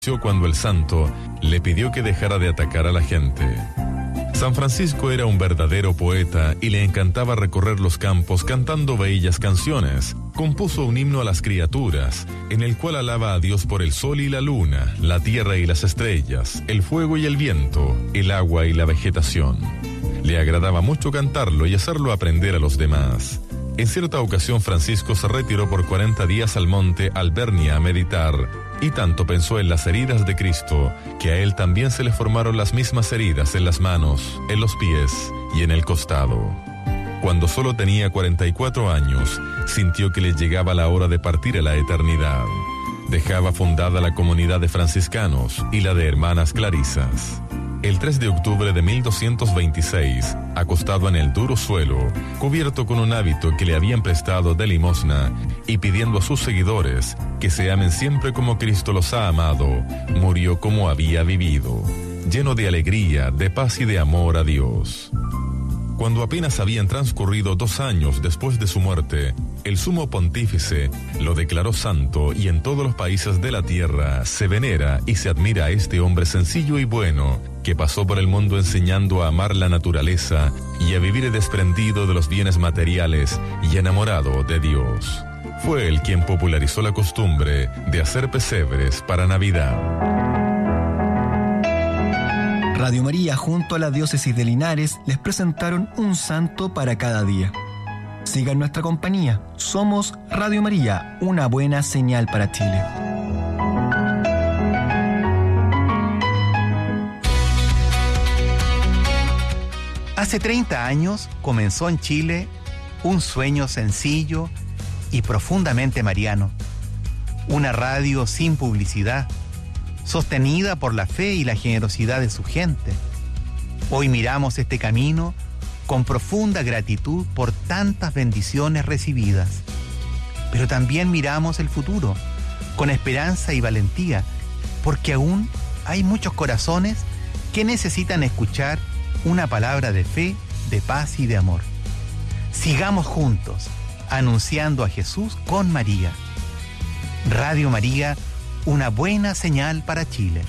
Cuando el santo le pidió que dejara de atacar a la gente. San Francisco era un verdadero poeta y le encantaba recorrer los campos cantando bellas canciones. Compuso un himno a las criaturas, en el cual alaba a Dios por el sol y la luna, la tierra y las estrellas, el fuego y el viento, el agua y la vegetación. Le agradaba mucho cantarlo y hacerlo aprender a los demás. En cierta ocasión Francisco se retiró por 40 días al monte Albernia a meditar, y tanto pensó en las heridas de Cristo, que a él también se le formaron las mismas heridas en las manos, en los pies y en el costado. Cuando solo tenía 44 años, sintió que le llegaba la hora de partir a la eternidad. Dejaba fundada la comunidad de franciscanos y la de hermanas clarisas. El 3 de octubre de 1226, acostado en el duro suelo, cubierto con un hábito que le habían prestado de limosna y pidiendo a sus seguidores que se amen siempre como Cristo los ha amado, murió como había vivido, lleno de alegría, de paz y de amor a Dios. Cuando apenas habían transcurrido 2 años después de su muerte, el sumo pontífice lo declaró santo y en todos los países de la tierra se venera y se admira a este hombre sencillo y bueno que pasó por el mundo enseñando a amar la naturaleza y a vivir desprendido de los bienes materiales y enamorado de Dios. Fue él quien popularizó la costumbre de hacer pesebres para Navidad. Radio María junto a la diócesis de Linares les presentaron un santo para cada día. Sigan nuestra compañía. Somos Radio María, una buena señal para Chile. Hace 30 años comenzó en Chile un sueño sencillo y profundamente mariano. Una radio sin publicidad, sostenida por la fe y la generosidad de su gente. Hoy miramos este camino con profunda gratitud por tantas bendiciones recibidas. Pero también miramos el futuro con esperanza y valentía, porque aún hay muchos corazones que necesitan escuchar una palabra de fe, de paz y de amor. Sigamos juntos, anunciando a Jesús con María. Radio María, una buena señal para Chile.